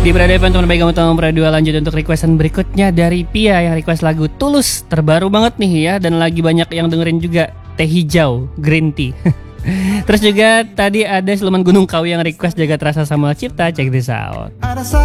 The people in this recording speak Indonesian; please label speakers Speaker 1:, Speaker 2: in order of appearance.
Speaker 1: Di Berada FM teman baik kamu teman Berdua, lanjut untuk requestan berikutnya dari Pia yang request lagu Tulus. Terbaru banget nih ya, dan lagi banyak yang dengerin juga teh hijau, green tea. Terus juga tadi ada Siluman Gunung Kawi yang request Jaga Terasa Samuel Cipta. Check this out.